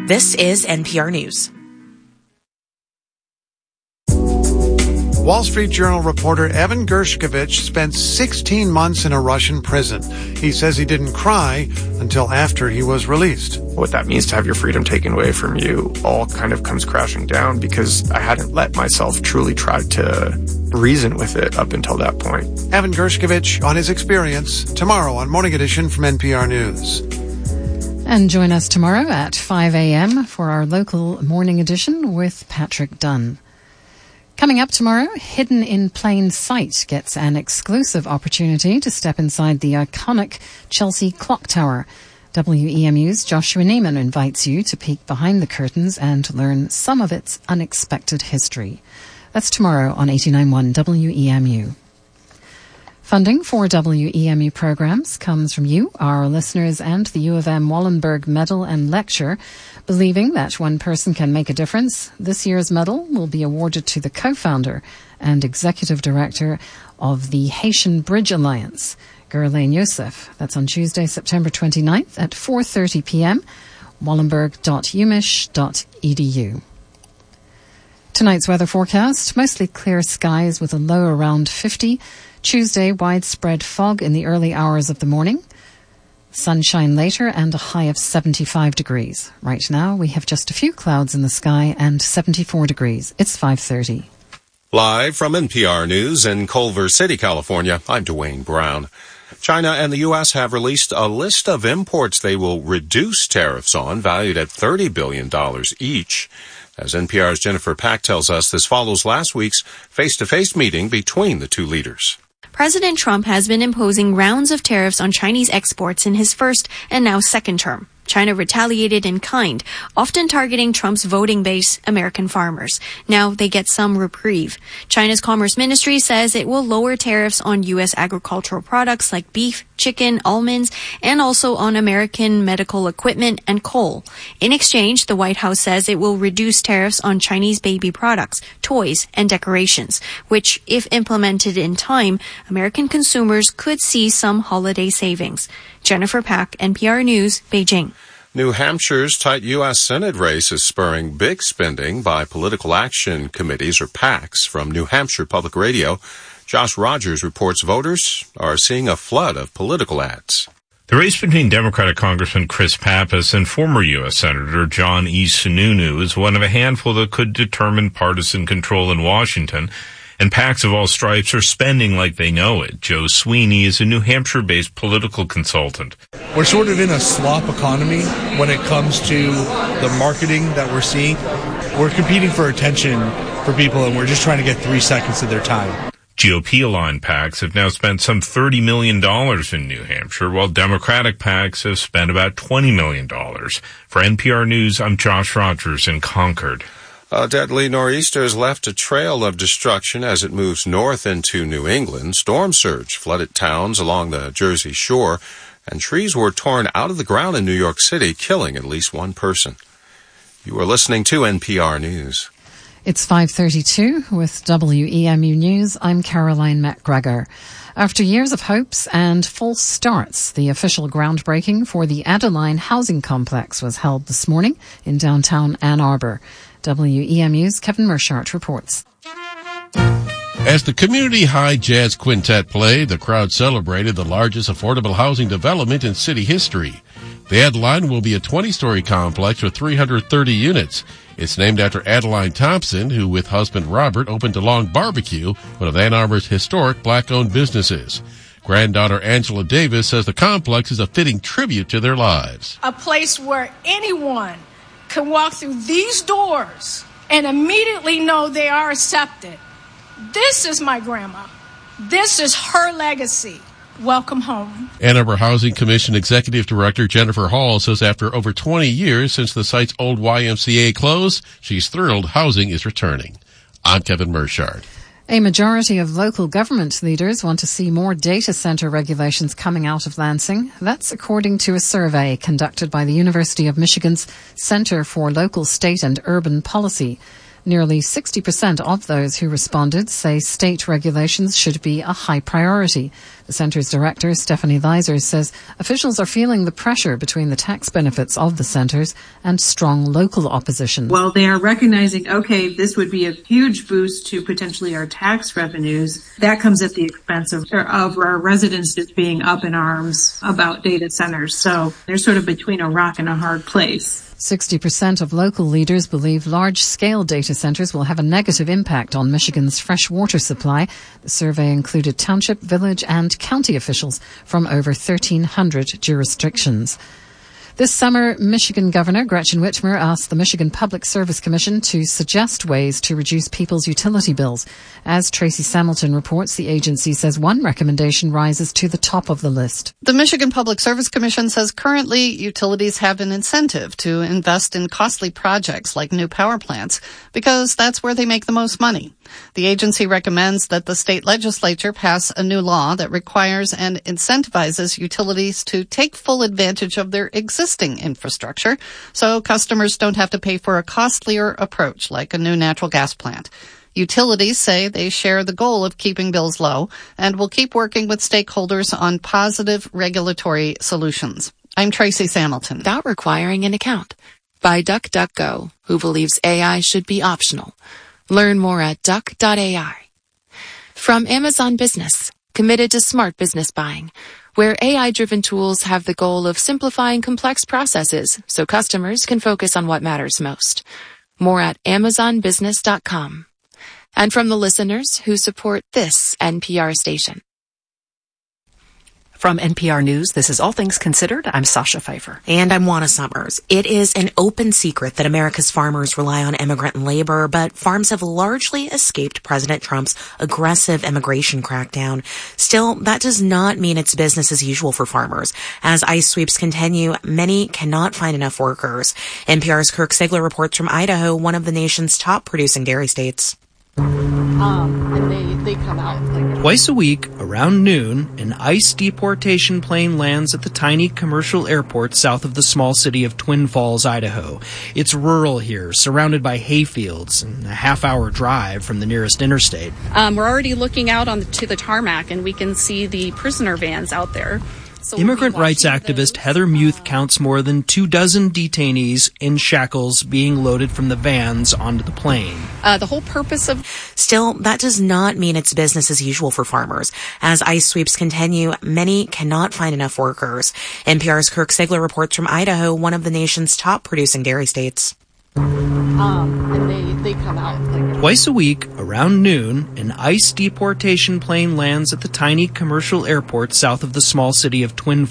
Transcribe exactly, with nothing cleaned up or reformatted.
This is N P R News. Wall Street Journal reporter Evan Gershkovich spent sixteen months in a Russian prison. He says he didn't cry until after he was released. What that means to have your freedom taken away from you all kind of comes crashing down because I hadn't let myself truly try to reason with it up until that point. Evan Gershkovich on his experience tomorrow on Morning Edition from N P R News. And join us tomorrow at five a.m. for our local Morning Edition with Patrick Dunn. Coming up tomorrow, Hidden in Plain Sight gets an exclusive opportunity to step inside the iconic Chelsea Clock Tower. W E M U's Joshua Neiman invites you to peek behind the curtains and learn some of its unexpected history. That's tomorrow on eighty-nine point one W E M U. Funding for W E M U programs comes from you, our listeners, and the U of M Wallenberg Medal and Lecture. Believing that one person can make a difference, this year's medal will be awarded to the co-founder and executive director of the Haitian Bridge Alliance, Gurlaine Youssef. That's on Tuesday, September twenty-ninth at four thirty p.m. wallenberg dot umich dot e d u. Tonight's weather forecast, mostly clear skies with a low around fifty. Tuesday, widespread fog in the early hours of the morning. Sunshine later and a high of seventy-five degrees. Right now, we have just a few clouds in the sky and seventy-four degrees. It's five thirty. Live from N P R News in Culver City, California, I'm Dwayne Brown. China and the U S have released a list of imports they will reduce tariffs on, valued at thirty billion dollars each. As N P R's Jennifer Pack tells us, this follows last week's face-to-face meeting between the two leaders. President Trump has been imposing rounds of tariffs on Chinese exports in his first and now second term. China retaliated in kind, often targeting Trump's voting base, American farmers. Now they get some reprieve. China's Commerce Ministry says it will lower tariffs on U S agricultural products like beef, chicken, almonds, and also on American medical equipment and coal. In exchange, the White House says it will reduce tariffs on Chinese baby products, toys, and decorations, which, if implemented in time, American consumers could see some holiday savings. Jennifer Pack, N P R News, Beijing. New Hampshire's tight U S Senate race is spurring big spending by political action committees, or PACs, from New Hampshire Public Radio. Josh Rogers reports voters are seeing a flood of political ads. The race between Democratic Congressman Chris Pappas and former U S Senator John E. Sununu is one of a handful that could determine partisan control in Washington. And PACs of all stripes are spending like they know it. Joe Sweeney is a New Hampshire-based political consultant. We're sort of in a slop economy when it comes to the marketing that we're seeing. We're competing for attention for people, and we're just trying to get three seconds of their time. G O P-aligned PACs have now spent some thirty million dollars in New Hampshire, while Democratic PACs have spent about twenty million dollars. For N P R News, I'm Josh Rogers in Concord. A deadly nor'easter has left a trail of destruction as it moves north into New England. Storm surge flooded towns along the Jersey Shore, and trees were torn out of the ground in New York City, killing at least one person. You are listening to N P R News. It's five thirty-two with W E M U News. I'm Caroline McGregor. After years of hopes and false starts, the official groundbreaking for the Adeline Housing Complex was held this morning in downtown Ann Arbor. W E M U's Kevin Mershart reports. As the Community High Jazz Quintet played, the crowd celebrated the largest affordable housing development in city history. The Adeline will be a twenty-story complex with three hundred thirty units. It's named after Adeline Thompson, who with husband Robert opened DeLong Barbecue, one of Ann Arbor's historic black-owned businesses. Granddaughter Angela Davis says the complex is a fitting tribute to their lives. A place where anyone can walk through these doors and immediately know they are accepted. This is my grandma. This is her legacy. Welcome home. Ann Arbor Housing Commission Executive Director Jennifer Hall says after over twenty years since the site's old Y M C A closed, she's thrilled housing is returning. I'm Kevin Mershart. A majority of local government leaders want to see more data center regulations coming out of Lansing. That's according to a survey conducted by the University of Michigan's Center for Local, State and Urban Policy. Nearly sixty percent of those who responded say state regulations should be a high priority. The The centre's director, Stephanie Weiser, says officials are feeling the pressure between the tax benefits of the centres and strong local opposition. Well, they are recognizing, okay, this would be a huge boost to potentially our tax revenues. That comes at the expense of, of our residents just being up in arms about data centers. So they're sort of between a rock and a hard place. sixty percent of local leaders believe large-scale data centres will have a negative impact on Michigan's fresh water supply. The survey included township, village and county officials from over thirteen hundred jurisdictions. This summer, Michigan Governor Gretchen Whitmer asked the Michigan Public Service Commission to suggest ways to reduce people's utility bills. As Tracy Samilton reports, the agency says one recommendation rises to the top of the list. The Michigan Public Service Commission says currently utilities have an incentive to invest in costly projects like new power plants because that's where they make the most money. The agency recommends that the state legislature pass a new law that requires and incentivizes utilities to take full advantage of their existing infrastructure so customers don't have to pay for a costlier approach like a new natural gas plant. Utilities say they share the goal of keeping bills low and will keep working with stakeholders on positive regulatory solutions. I'm Tracy Samilton. Without requiring an account. By DuckDuckGo, who believes A I should be optional. Learn more at duck dot A I. From Amazon Business, committed to smart business buying, where A I-driven tools have the goal of simplifying complex processes so customers can focus on what matters most. More at amazon business dot com. And from the listeners who support this N P R station. From N P R News, this is All Things Considered. I'm Sasha Pfeiffer. And I'm Juana Summers. It is an open secret that America's farmers rely on immigrant labor, but farms have largely escaped President Trump's aggressive immigration crackdown. Still, that does not mean it's business as usual for farmers. As ICE sweeps continue, many cannot find enough workers. N P R's Kirk Sigler reports from Idaho, one of the nation's top producing dairy states. Um, and they, they come out like twice a week around noon, an ICE deportation plane lands at the tiny commercial airport south of the small city of Twin Falls, Idaho. It's rural here, surrounded by hayfields and a half-hour drive from the nearest interstate. Um, we're already looking out on the, to the tarmac, and we can see the prisoner vans out there. So Immigrant rights activist Heather Muth counts more than two dozen detainees in shackles being loaded from the vans onto the plane. Uh, the whole purpose of... Still, that does not mean it's business as usual for farmers. As ICE sweeps continue, many cannot find enough workers. N P R's Kirk Sigler reports from Idaho, one of the nation's top producing dairy states. Um, and they, they come out like twice a week around noon, an ICE deportation plane lands at the tiny commercial airport south of the small city of Twin